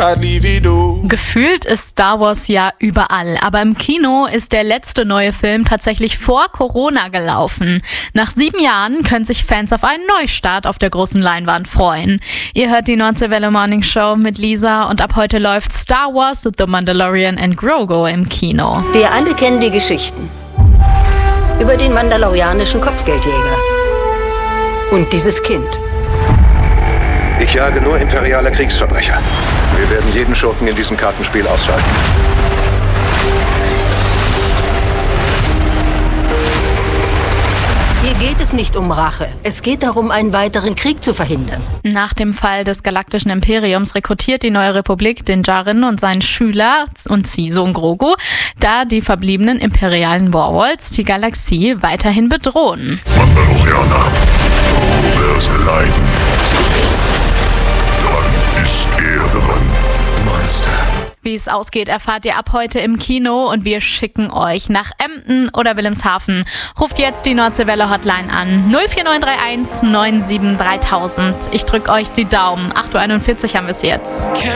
I'd leave it all. Gefühlt ist Star Wars ja überall, aber im Kino ist der letzte neue Film tatsächlich vor Corona gelaufen. Nach 7 Jahren können sich Fans auf einen Neustart auf der großen Leinwand freuen. Ihr hört die Deutsche Welle Morning Show mit Lisa und ab heute läuft Star Wars The Mandalorian and Grogu im Kino. Wir alle kennen die Geschichten über den mandalorianischen Kopfgeldjäger und dieses Kind. Ich jage nur imperiale Kriegsverbrecher. Wir werden jeden Schurken in diesem Kartenspiel ausschalten. Hier geht es nicht um Rache. Es geht darum, einen weiteren Krieg zu verhindern. Nach dem Fall des Galaktischen Imperiums rekrutiert die neue Republik den Djarin und seinen Schüler und Ziehsohn Grogu, da die verbliebenen imperialen Warlords die Galaxie weiterhin bedrohen. Mandalorianer, du wirst leiden. Dann ist er dran. Monster. Wie es ausgeht, erfahrt ihr ab heute im Kino und wir schicken euch nach Emden oder Wilhelmshaven. Ruft jetzt die Deutsche Welle Hotline an 04931 97 3000. Ich drück euch die Daumen. 8:41 Uhr haben wir es jetzt.